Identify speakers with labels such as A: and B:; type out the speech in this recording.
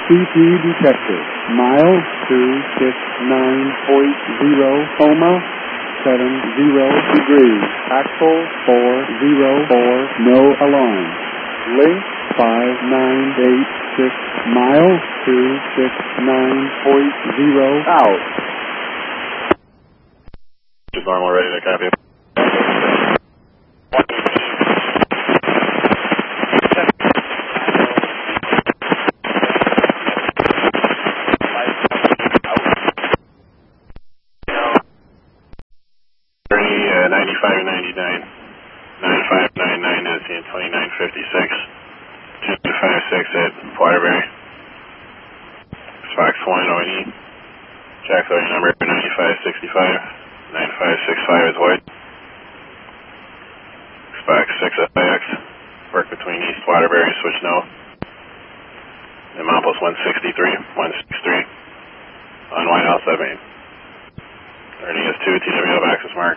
A: CP detected. Mile 269.0, coma, 70 degrees. Axle 404, no alarm. Link 5986, mile 269.0, out.
B: Just normal, ready to copy. Ernie, 9599. 9599 is in 2956. 256 at Waterbury. Fox 1 ONE. Jack 30 number 9565. 9565 is White. Fox 6 FIX. Work between East Waterbury and Switch No. And Mompos 163. 163. On White House 78. Ernie is 2 TWF access mark.